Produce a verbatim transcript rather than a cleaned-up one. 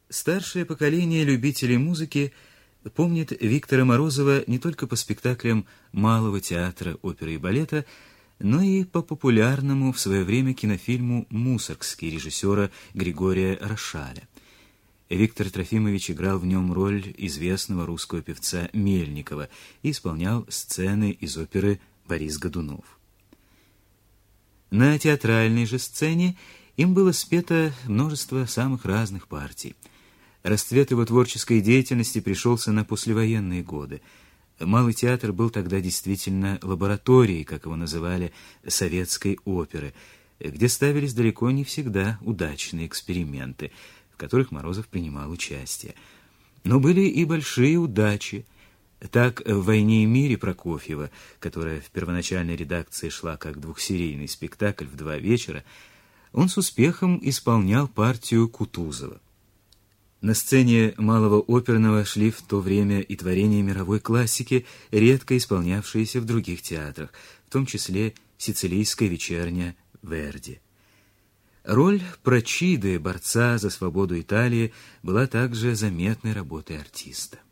Старшее поколение любителей музыки помнит Виктора Морозова не только по спектаклям Малого театра оперы и балета, но и по популярному в свое время кинофильму «Мусоргский» режиссера Григория Рошаля. Виктор Трофимович играл в нем роль известного русского певца Мельникова и исполнял сцены из оперы «Борис Годунов». На театральной же сцене им было спето множество самых разных партий. Расцвет его творческой деятельности пришелся на послевоенные годы. Малый театр был тогда действительно лабораторией, как его называли, советской оперы, где ставились далеко не всегда удачные эксперименты, в которых Морозов принимал участие. Но были и большие удачи. Так, в «Войне и мире» Прокофьева, которая в первоначальной редакции шла как двухсерийный спектакль в два вечера, он с успехом исполнял партию Кутузова. На сцене Малого оперного шли в то время и творения мировой классики, редко исполнявшиеся в других театрах, в том числе «Сицилийская вечерня» Верди. Роль Прочиды, борца за свободу Италии, была также заметной работой артиста.